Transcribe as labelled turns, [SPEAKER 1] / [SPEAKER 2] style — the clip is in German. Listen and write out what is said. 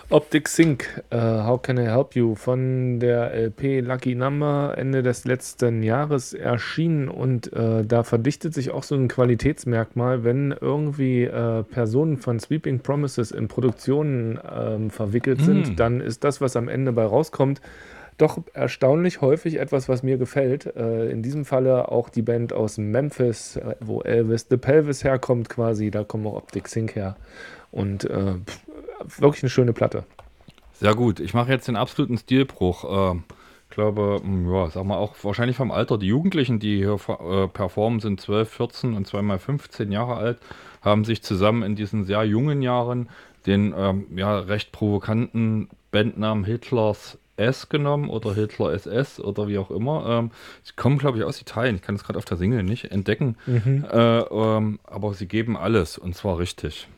[SPEAKER 1] Optic Sync, How Can I Help You von der LP Lucky Number Ende des letzten Jahres erschienen und da verdichtet sich auch so ein Qualitätsmerkmal, wenn irgendwie Personen von Sweeping Promises in Produktionen verwickelt sind, dann ist das, was am Ende bei rauskommt, doch erstaunlich häufig etwas, was mir gefällt. In diesem Falle auch die Band aus Memphis, wo Elvis the Pelvis herkommt quasi, da kommt auch Optic Sync her. Und wirklich eine schöne Platte.
[SPEAKER 2] Sehr gut. Ich mache jetzt den absoluten Stilbruch. Glaube, ja, sag mal auch wahrscheinlich vom Alter. Die Jugendlichen, die hier performen, sind 12, 14 und zweimal 15 Jahre alt, haben sich zusammen in diesen sehr jungen Jahren den ja, recht provokanten Bandnamen Hitlers S genommen oder Hitler SS oder wie auch immer. Sie kommen, glaube ich, aus Italien. Ich kann es gerade auf der Single nicht entdecken.
[SPEAKER 1] Mhm.
[SPEAKER 2] Aber sie geben alles und zwar richtig.